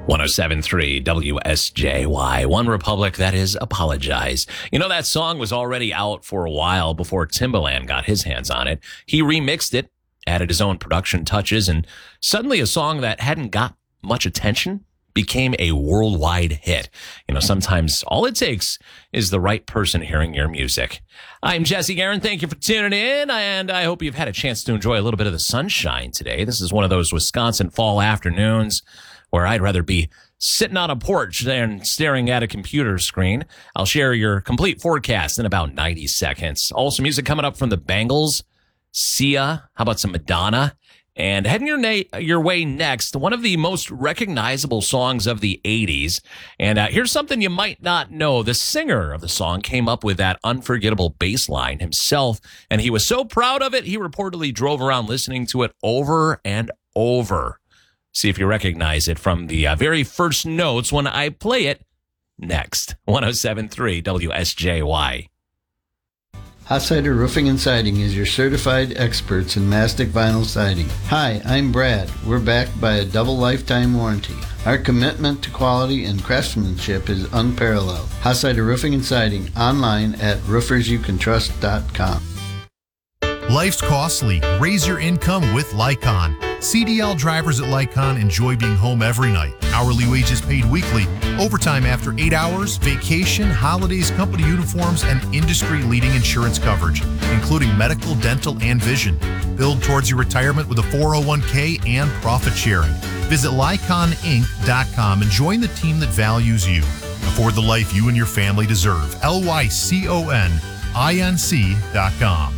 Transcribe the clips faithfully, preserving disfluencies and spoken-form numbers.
one oh seven point three W S J Y, One Republic, that is Apologize. You know, that song was already out for a while before Timbaland got his hands on it. He remixed it, added his own production touches, and suddenly a song that hadn't got much attention became a worldwide hit. You know, sometimes all it takes is the right person hearing your music. I'm Jesse Guerin. Thank you for tuning in, and I hope you've had a chance to enjoy a little bit of the sunshine today. This is one of those Wisconsin fall afternoons where I'd rather be sitting on a porch than staring at a computer screen. I'll share your complete forecast in about ninety seconds. Also, music coming up from the Bangles, Sia, how about some Madonna? And heading your, na- your way next, one of the most recognizable songs of the eighties. And uh, here's something you might not know. The singer of the song came up with that unforgettable bass line himself, and he was so proud of it, he reportedly drove around listening to it over and over. See if you recognize it from the uh, very first notes when I play it next. one oh seven point three W S J Y. Hossider Roofing and Siding is your certified experts in mastic vinyl siding. Hi, I'm Brad. We're backed by a double lifetime warranty. Our commitment to quality and craftsmanship is unparalleled. Hossider Roofing and Siding, online at roofers you can trust dot com. Life's costly. Raise your income with Lycon. C D L drivers at Lycon enjoy being home every night. Hourly wages paid weekly, overtime after eight hours, vacation, holidays, company uniforms, and industry-leading insurance coverage, including medical, dental, and vision. Build towards your retirement with a four oh one k and profit sharing. Visit lycon inc dot com and join the team that values you. Afford the life you and your family deserve. L Y C O N I N C dot com.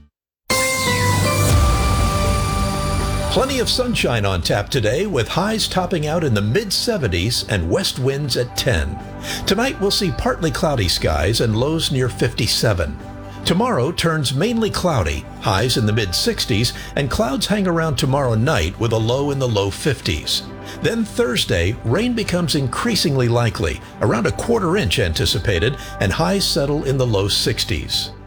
Plenty of sunshine on tap today, with highs topping out in the mid seventies and west winds at ten. Tonight we'll see partly cloudy skies and lows near fifty-seven. Tomorrow turns mainly cloudy, highs in the mid sixties, and clouds hang around tomorrow night with a low in the low fifties. Then Thursday, rain becomes increasingly likely, around a quarter inch anticipated, and highs settle in the low sixties.